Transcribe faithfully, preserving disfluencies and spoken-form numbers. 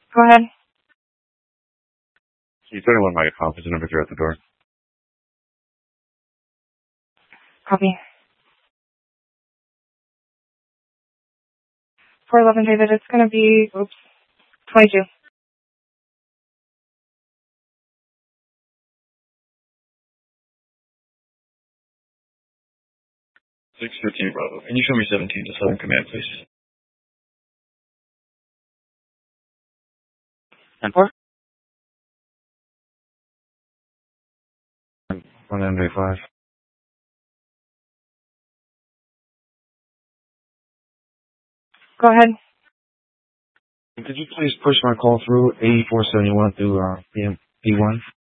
Go ahead. You thirty-one Mike officer number three at the door. Copy. four eleven David, it's going to be, oops, twenty-two. six fifteen Bravo. Can you show me seventeen to Southern Command, please? And four? one M J five. Go ahead. Could you please push my call through eighty-four seventy-one through uh, P M P one?